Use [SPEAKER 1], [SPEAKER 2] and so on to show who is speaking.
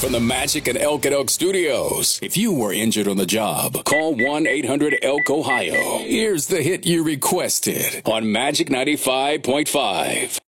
[SPEAKER 1] from the Magic and Elk at Elk Studios. If you were injured on the job, call 1-800-ELK-OHIO. Here's the hit you requested on Magic 95.5.